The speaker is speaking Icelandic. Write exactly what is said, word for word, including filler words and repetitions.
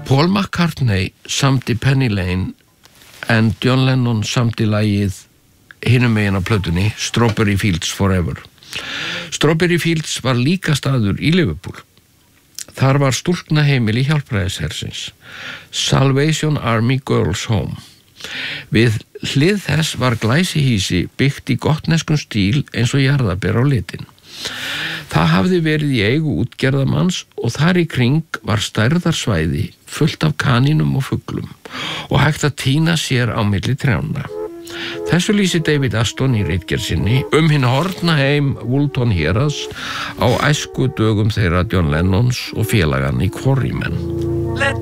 Paul McCartney samdi Penny Lane en John Lennon samdi lagið hinum megin á plötunni Strawberry Fields Forever. Strawberry Fields var líka staður í Liverpool. Þar var stúlkna heimili hjálpræðishersins, Salvation Army Girls Home. Við hlið þess var glæsihýsi byggt í gotneskum stíl eins og jarðaber á litin. Það hafði verið í eigu útgerðamanns og þar í kring var stærðarsvæði fullt af kanínum og fuglum og hægt að tína sér á milli trjánna. Þessu lýsi David Aston í ritgerð sinni um hinn horfna heim Woolton héraðs á æsku dögum þeirra John Lennons og félagann í Quarrymen.